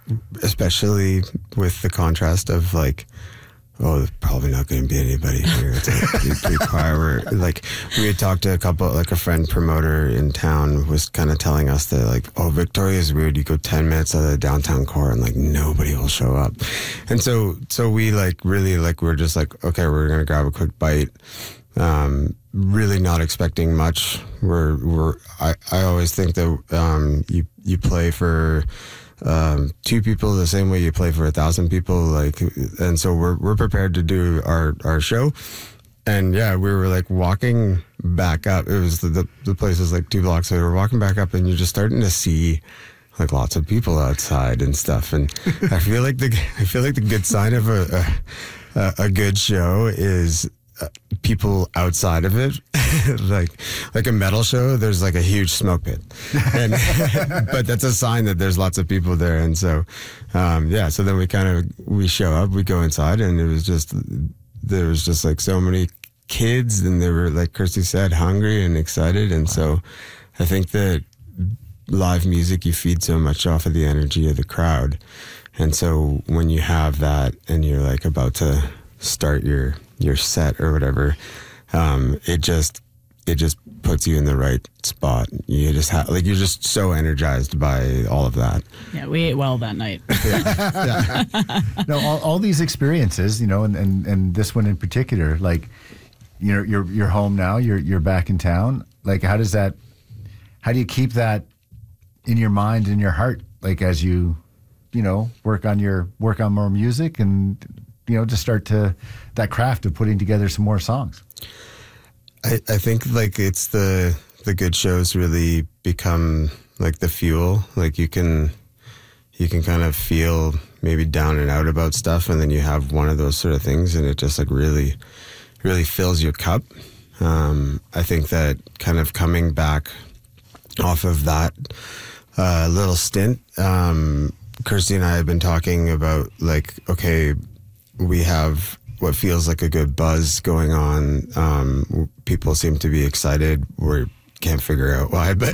especially with the contrast of like, oh, there's probably not going to be anybody here. It's like pretty quiet. We had talked to a friend promoter in town was kind of telling us that like, oh, Victoria is weird. You go 10 minutes out of the downtown core and like nobody will show up. And so we like really like, we're just like, okay, we're going to grab a quick bite. Really not expecting much. I always think that you play for two people the same way you play for 1,000 people, like, and so we're prepared to do our show. And yeah, we were like walking back up. It was the place was like 2 blocks away. We're walking back up, and you're just starting to see like lots of people outside and stuff. And I feel like the good sign of a good show is people outside of it. like a metal show, there's like a huge smoke pit, and but that's a sign that there's lots of people there. And so so then we show up, we go inside, and there was just like so many kids, and they were, like Kirsty said, hungry and excited. And so I think that live music, you feed so much off of the energy of the crowd. And so when you have that and you're like about to start your set or whatever, it just puts you in the right spot. You just you're just so energized by all of that. Yeah, we ate well that night. Yeah. No, all these experiences, and this one in particular, like, you're home now, you're back in town. Like, how do you keep that in your mind and your heart, like, as you work on more music and to start to that craft of putting together some more songs? I think like it's the good shows really become like the fuel. Like you can kind of feel maybe down and out about stuff, and then you have one of those sort of things, and it just like really, really fills your cup. I think that kind of coming back off of that little stint, Kirsty and I have been talking about like, okay, we have what feels like a good buzz going on. People seem to be excited. We can't figure out why, but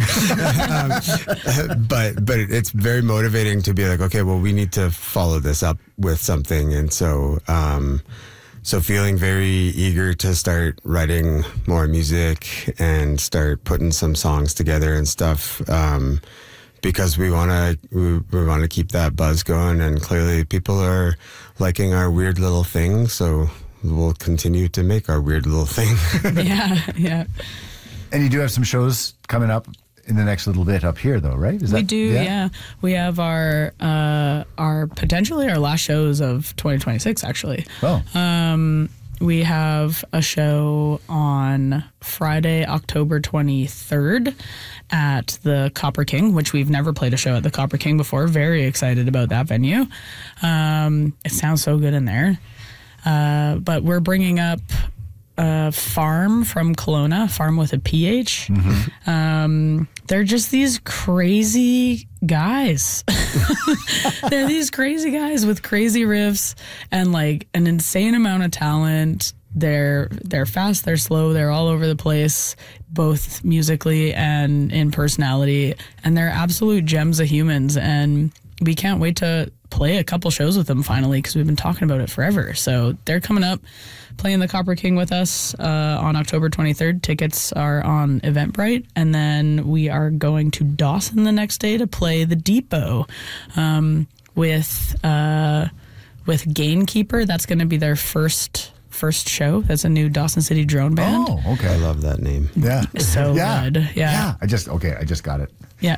but it's very motivating to be like, okay, well, we need to follow this up with something. And so so feeling very eager to start writing more music and start putting some songs together and stuff. Because we want to keep that buzz going, and clearly people are liking our weird little thing, so we'll continue to make our weird little thing. Yeah. And you do have some shows coming up in the next little bit up here, though, right? We do, yeah. We have our potentially our last shows of 2026, actually. Oh. We have a show on Friday, October 23rd at the Copper King, which we've never played a show at the Copper King before. Very excited about that venue. It sounds so good in there. But we're bringing up Farm from Kelowna, Farm with a PH. Mm-hmm. They're just these crazy guys. They're these crazy guys with crazy riffs and like an insane amount of talent. They're fast, they're slow, they're all over the place, both musically and in personality, and they're absolute gems of humans. And we can't wait to play a couple shows with them finally, because we've been talking about it forever. So they're coming up, playing the Copper King with us on October 23rd. Tickets are on Eventbrite. And then we are going to Dawson the next day to play the Depot with Gainkeeper. That's going to be their first show. That's a new Dawson City drone band. Oh, okay. I love that name. Yeah. So good. Yeah. I just got it. Yeah.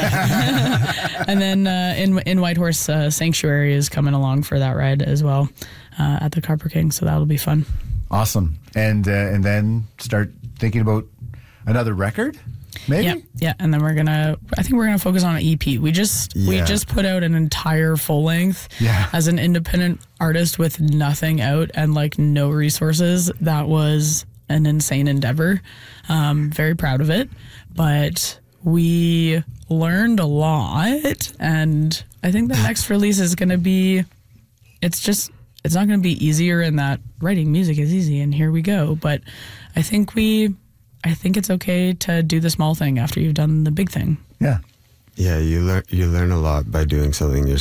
And then in Whitehorse, Sanctuary is coming along for that ride as well at the Copper King. So that'll be fun. Awesome. And then start thinking about another record, maybe? Yeah. And then I think we're gonna focus on an EP. We just put out an entire full length as an independent artist with nothing out and like no resources. That was an insane endeavor. Very proud of it. But we learned a lot, and I think the next release is going to be, it's not going to be easier in that writing music is easy and here we go. But I think it's okay to do the small thing after you've done the big thing. Yeah. Yeah, you learn a lot by doing something